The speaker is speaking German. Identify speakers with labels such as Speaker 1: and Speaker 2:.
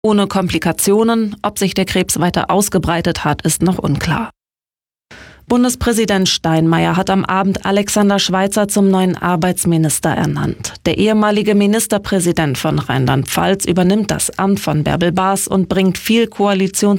Speaker 1: ohne Komplikationen. Ob sich der Krebs weiter ausgebreitet hat, ist noch unklar. Bundespräsident Steinmeier hat am Abend Alexander Schweitzer zum neuen Arbeitsminister ernannt. Der ehemalige Ministerpräsident von Rheinland-Pfalz übernimmt das Amt von Bärbel Baas und bringt viel Koalitions